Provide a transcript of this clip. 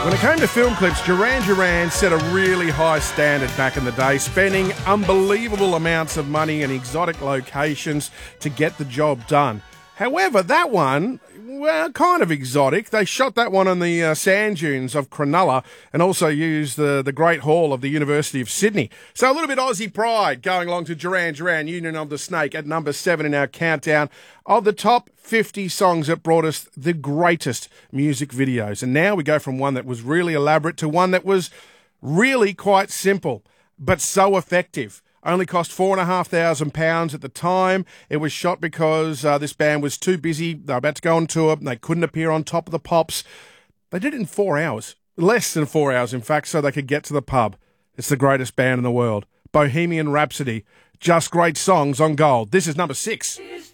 When it came to film clips, Duran Duran set a really high standard back in the day, spending unbelievable amounts of money in exotic locations to get the job done. However, that one, well, kind of exotic. They shot that one on the sand dunes of Cronulla and also used the Great Hall of the University of Sydney. So a little bit Aussie pride going along to Duran Duran, Union of the Snake, at number 7 in our countdown of the top 50 songs that brought us the greatest music videos. And now we go from one that was really elaborate to one that was really quite simple, but so effective. Only cost £4,500 at the time. It was shot because this band was too busy. They were about to go on tour. They couldn't appear on Top of the Pops. They did it in 4 hours. Less than 4 hours, in fact, so they could get to the pub. It's the greatest band in the world. Bohemian Rhapsody. Just great songs on Gold. This is number 6.